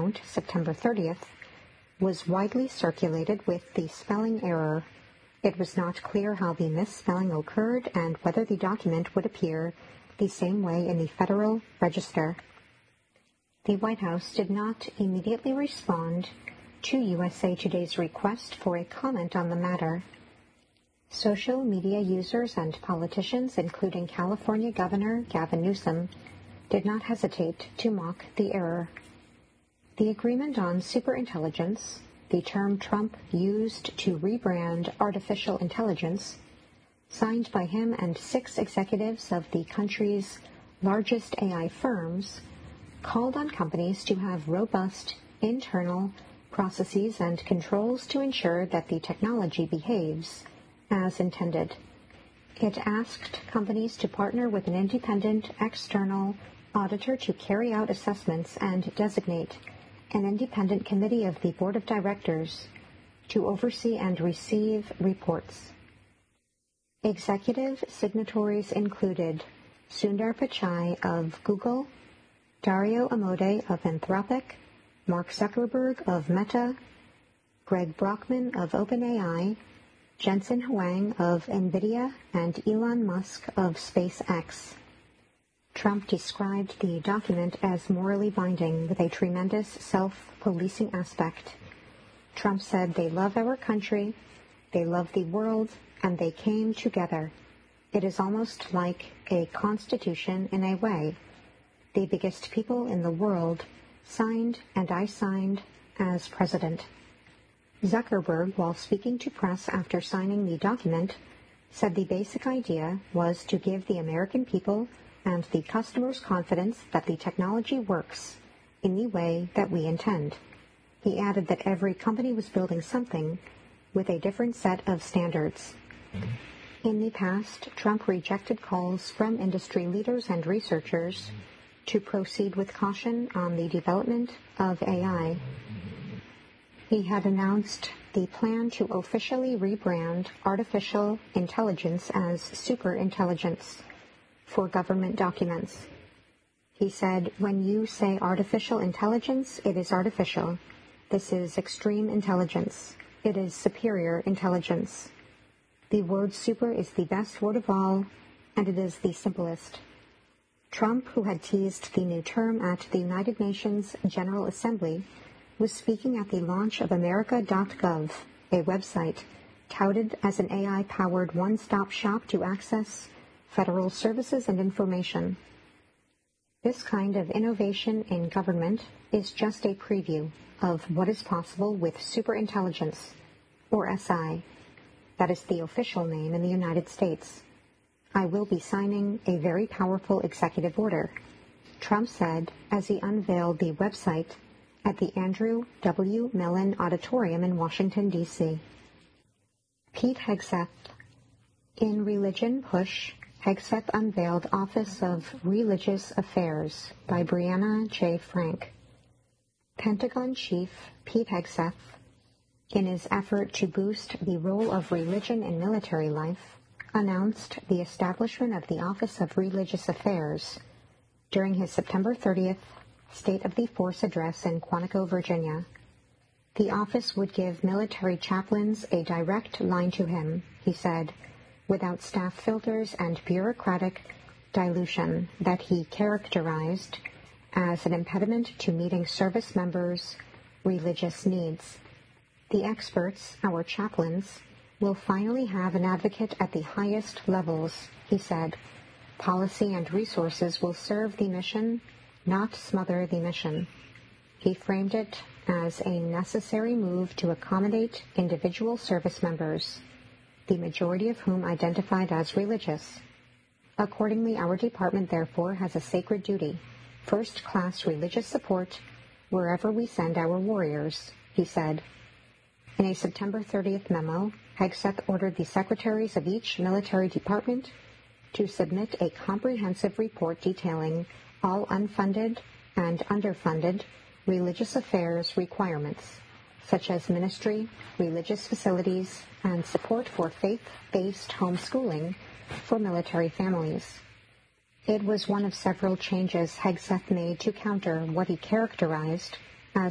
account, September 30th, was widely circulated with the spelling error. It was not clear how the misspelling occurred and whether the document would appear the same way in the Federal Register. The White House did not immediately respond to USA Today's request for a comment on the matter. Social media users and politicians, including California Governor Gavin Newsom, did not hesitate to mock the error. The agreement on superintelligence, the term Trump used to rebrand artificial intelligence, signed by him and 6 executives of the country's largest AI firms, called on companies to have robust internal processes and controls to ensure that the technology behaves as intended. It asked companies to partner with an independent external auditor to carry out assessments and designate an independent committee of the board of directors to oversee and receive reports. Executive signatories included Sundar Pichai of Google, Dario Amodei of Anthropic, Mark Zuckerberg of Meta, Greg Brockman of OpenAI, Jensen Huang of NVIDIA, and Elon Musk of SpaceX. Trump described the document as morally binding with a tremendous self-policing aspect. Trump said they love our country, they love the world, and they came together. It is almost like a constitution in a way. The biggest people in the world signed, and I signed as president. Zuckerberg, while speaking to press after signing the document, said the basic idea was to give the American people and the customers confidence that the technology works in the way that we intend. He added that every company was building something with a different set of standards. In the past, Trump rejected calls from industry leaders and researchers to proceed with caution on the development of AI. He had announced the plan to officially rebrand artificial intelligence as superintelligence for government documents. He said, "When you say artificial intelligence, it is artificial. This is extreme intelligence. It is superior intelligence. The word super is the best word of all, and it is the simplest." Trump, who had teased the new term at the United Nations General Assembly, was speaking at the launch of America.gov, a website touted as an AI-powered one-stop shop to access federal services and information. This kind of innovation in government is just a preview of what is possible with superintelligence, or SI. That is the official name in the United States. I will be signing a very powerful executive order, Trump said as he unveiled the website at the Andrew W. Mellon Auditorium in Washington, D.C. Pete Hegseth. In Religion Push, Hegseth unveiled Office of Religious Affairs by Brianna J. Frank. Pentagon Chief Pete Hegseth, in his effort to boost the role of religion in military life, announced the establishment of the Office of Religious Affairs during his September 30th State of the Force address in Quantico, Virginia. The office would give military chaplains a direct line to him, he said, without staff filters and bureaucratic dilution that he characterized as an impediment to meeting service members' religious needs. The experts, our chaplains, will finally have an advocate at the highest levels, he said. Policy and resources will serve the mission, not smother the mission. He framed it as a necessary move to accommodate individual service members, the majority of whom identified as religious. Accordingly, our department therefore has a sacred duty, first-class religious support wherever we send our warriors, he said. In a September 30th memo, Hegseth ordered the secretaries of each military department to submit a comprehensive report detailing all unfunded and underfunded religious affairs requirements, such as ministry, religious facilities, and support for faith-based homeschooling for military families. It was one of several changes Hegseth made to counter what he characterized